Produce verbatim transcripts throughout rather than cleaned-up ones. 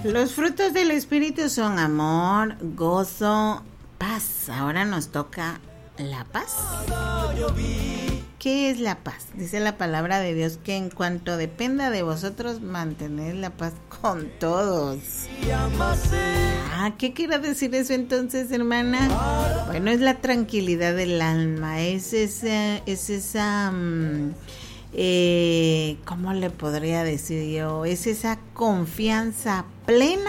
Los frutos del Espíritu son amor, gozo, paz. Ahora nos toca la paz. ¿Qué es la paz? Dice la palabra de Dios que en cuanto dependa de vosotros, mantened la paz con todos. Ah, ¿qué quiere decir eso entonces, hermana? Bueno, es la tranquilidad del alma, es esa, es esa, um, eh, ¿cómo le podría decir yo? Es esa confianza plena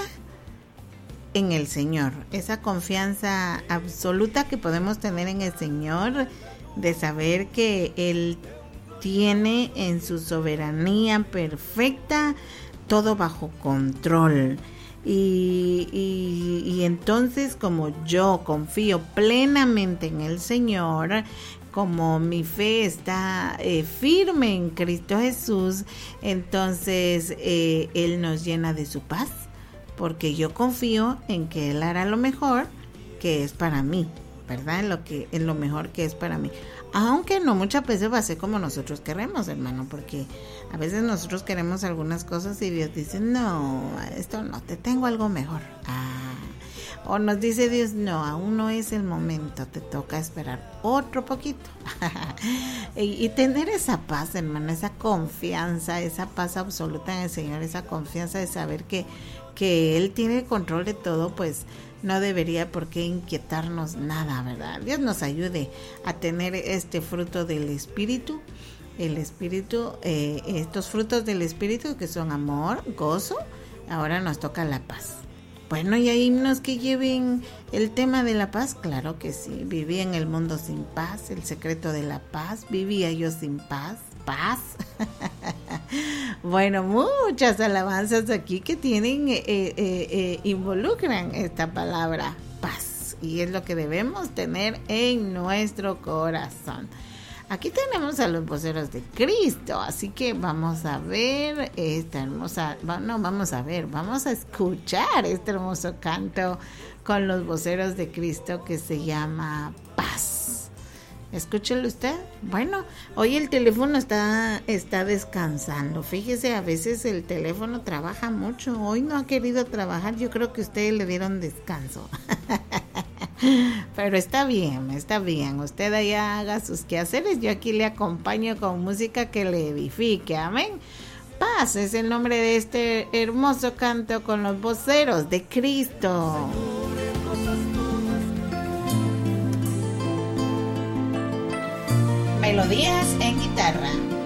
en el Señor, esa confianza absoluta que podemos tener en el Señor, de saber que Él tiene en su soberanía perfecta todo bajo control. Y, y, y entonces, como yo confío plenamente en el Señor, como mi fe está eh, firme en Cristo Jesús, entonces eh, Él nos llena de su paz, porque yo confío en que Él hará lo mejor que es para mí, ¿verdad? En lo que, en lo mejor que es para mí. Aunque no muchas veces va a ser como nosotros queremos, hermano, porque a veces nosotros queremos algunas cosas y Dios dice, no, esto no, te tengo algo mejor. Ah, o nos dice Dios, no, aún no es el momento, te toca esperar otro poquito. y, y tener esa paz, hermano, esa confianza, esa paz absoluta en el Señor, esa confianza de saber que, que Él tiene el control de todo, pues no debería por qué inquietarnos nada, ¿verdad? Dios nos ayude a tener este fruto del Espíritu, el Espíritu, eh, estos frutos del Espíritu que son amor, gozo. Ahora nos toca la paz. Bueno, ¿y hay himnos que lleven el tema de la paz? Claro que sí. Viví en el mundo sin paz, el secreto de la paz. Vivía yo sin paz, paz. Bueno, muchas alabanzas aquí que tienen, eh, eh, eh, involucran esta palabra paz. Y es lo que debemos tener en nuestro corazón. Aquí tenemos a los voceros de Cristo, así que vamos a ver esta hermosa, no vamos a ver, vamos a escuchar este hermoso canto con los voceros de Cristo que se llama Paz. Escúchelo usted. Bueno, hoy el teléfono está, está descansando. Fíjese, a veces el teléfono trabaja mucho. Hoy no ha querido trabajar. Yo creo que ustedes le dieron descanso. Pero está bien, está bien. Usted allá haga sus quehaceres. Yo aquí le acompaño con música que le edifique. Amén. Paz es el nombre de este hermoso canto con los voceros de Cristo. Melodías en guitarra.